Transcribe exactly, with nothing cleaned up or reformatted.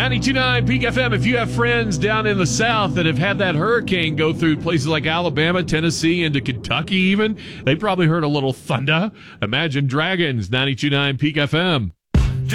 ninety-two point nine Peak F M. If you have friends down in the South that have had that hurricane go through places like Alabama, Tennessee, into Kentucky even, they probably heard a little thunder. Imagine Dragons, ninety-two point nine Peak F M.